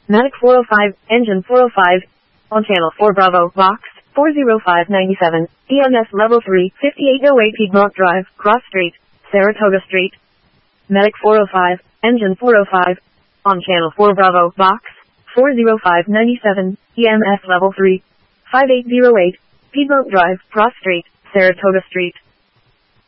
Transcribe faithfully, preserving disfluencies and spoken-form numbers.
Medic four oh five, engine four oh five, on channel four Bravo, box, four oh five nine seven, E M S level three, fifty-eight oh eight Piedmont Drive, Cross Street, Saratoga Street. Medic four oh five, engine four oh five, on channel four Bravo, box, four oh five nine seven, E M S level three, five eight oh eight, Piedmont Drive, Cross Street, Saratoga Street.